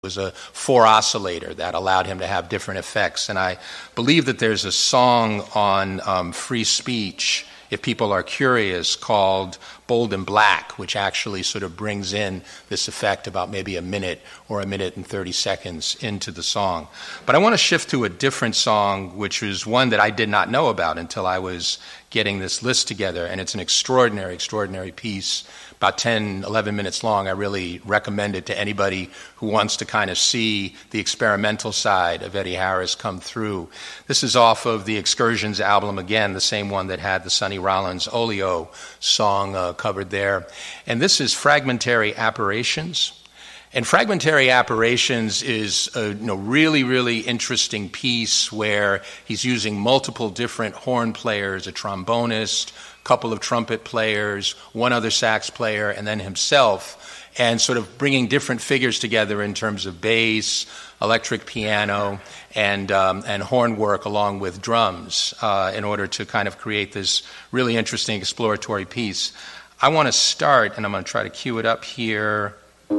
was a four oscillator that allowed him to have different effects. And I believe that there's a song on free speech, if people are curious, called Bold and Black, which actually sort of brings in this effect about maybe a minute or a minute and 30 seconds into the song. But I want to shift to a different song, which is one that I did not know about until I was getting this list together. And it's an extraordinary, extraordinary piece, about 10, 11 minutes long. I really recommend it to anybody who wants to kind of see the experimental side of Eddie Harris come through. This is off of the Excursions album, again, the same one that had the Sonny Rollins Oleo song covered there. And this is Fragmentary Apparitions. And Fragmentary Apparitions is a really, really interesting piece where he's using multiple different horn players, a trombonist, a couple of trumpet players, one other sax player, and then himself, and sort of bringing different figures together in terms of bass, electric piano, and horn work along with drums in order to kind of create this really interesting exploratory piece. I want to start, and I'm going to try to cue it up here,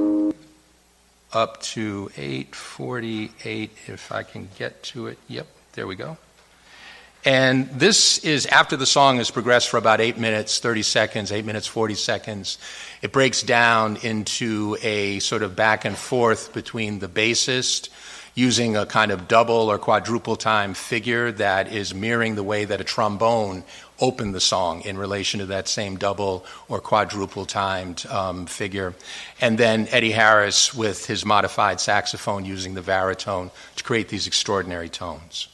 up to 8:48, if I can get to it. Yep, there we go. And this is after the song has progressed for about 8 minutes, 30 seconds, 8 minutes, 40 seconds. It breaks down into a sort of back and forth between the bassist using a kind of double or quadruple time figure that is mirroring the way that a trombone opened the song in relation to that same double or quadruple timed figure. And then Eddie Harris with his modified saxophone using the baritone to create these extraordinary tones.